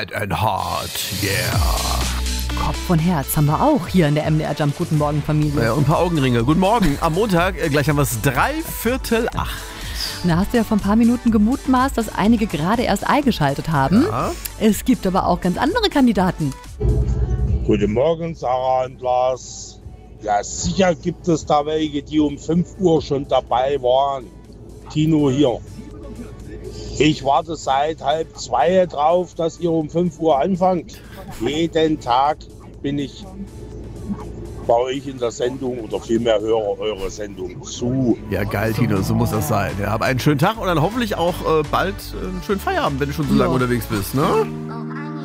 and Heart, yeah. Kopf und Herz haben wir auch hier in der MDR Jump. Guten Morgen, Familie. Ja, und ein paar Augenringe. Guten Morgen. Am Montag, gleich haben wir es 7:45. Da hast du ja vor ein paar Minuten gemutmaßt, dass einige gerade erst eingeschaltet haben. Ja. Es gibt aber auch ganz andere Kandidaten. Guten Morgen, Sarah und Lars. Ja, sicher gibt es da welche, die um 5 Uhr schon dabei waren. Tino hier. Ich warte seit 1:30 drauf, dass ihr um 5 Uhr anfangt. Jeden Tag bin ich bei euch in der Sendung oder vielmehr höre eure Sendung zu. Ja, geil, Tino, so muss das sein. Ja, aber einen schönen Tag und dann hoffentlich auch bald einen schönen Feierabend, wenn du schon so lange unterwegs bist, ne?